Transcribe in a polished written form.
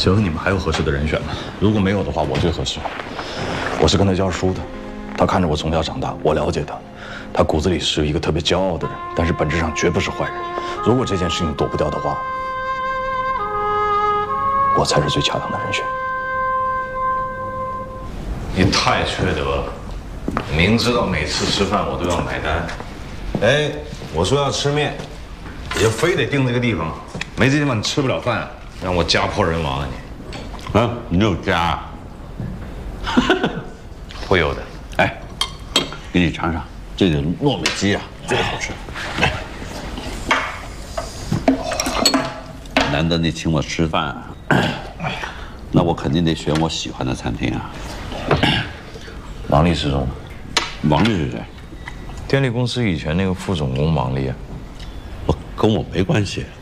请问你们还有合适的人选吗？如果没有的话，我最合适。我是跟他教书的，他看着我从小长大，我了解他。他骨子里是一个特别骄傲的人，但是本质上绝不是坏人。如果这件事情躲不掉的话，我才是最恰当的人选。 你太缺德了，明知道每次吃饭我都要买单。哎，我说要吃面，你就非得定这个地方，没这地方你吃不了饭，让我家破人亡啊你！ 啊，你有家？ 会有的。 哎，给你尝尝这个糯米鸡啊，最好吃。难得你请我吃饭，那我肯定得选我喜欢的餐厅啊。 王力失踪， 王力是谁？ 电力公司以前那个副总工王力啊。 跟我没关系。